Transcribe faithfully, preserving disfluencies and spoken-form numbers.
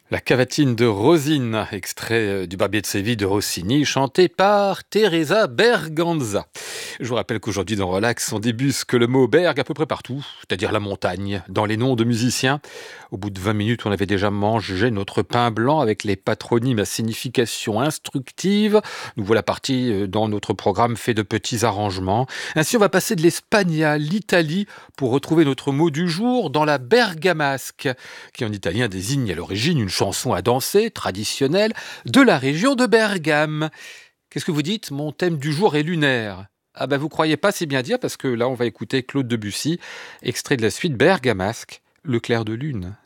La cavatine de Rosine, extrait euh, du Barbier de Séville de Rossini, chanté par Teresa Berganza. Je vous rappelle qu'aujourd'hui dans Relax, on débusque le mot berg à peu près partout, c'est-à-dire la montagne, dans les noms de musiciens. Au bout de vingt minutes, on avait déjà mangé notre pain blanc avec les patronymes à signification instructive. Nous voilà partis euh, dans notre programme fait de petits arrangements. Ainsi, on va passer de l'Espagne à l'Italie pour retrouver notre mot du jour dans la bergamasque, qui en italien désigne à l'origine une chanson à danser traditionnelle de la région de Bergame. Qu'est-ce que vous dites? Mon thème du jour est lunaire. Ah ben vous croyez pas, c'est bien dire, parce que là on va écouter Claude Debussy, extrait de la suite Bergamasque, le clair de lune.